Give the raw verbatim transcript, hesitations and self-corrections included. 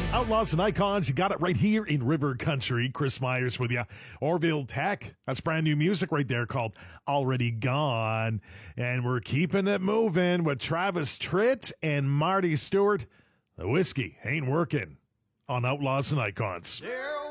Outlaws and Icons, you got it right here in River Country. Chris Myers with you. Orville Peck, that's brand new music right there called Already Gone. And we're keeping it moving with Travis Tritt and Marty Stewart. The whiskey ain't working on Outlaws and Icons. There